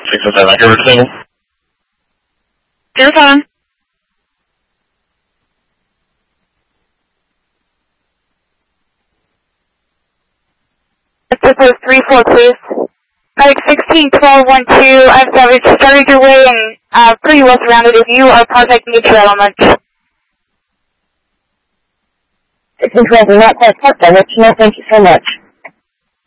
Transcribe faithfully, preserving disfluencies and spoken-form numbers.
six oh seven, I can receive. zero seven. This is three four, please. Medic sixteen twelve one two, I've Savage started your way and uh, pretty well surrounded. If you are contact me at your element. sixteen twelve, we're not quite parked, directional. Thank you so much.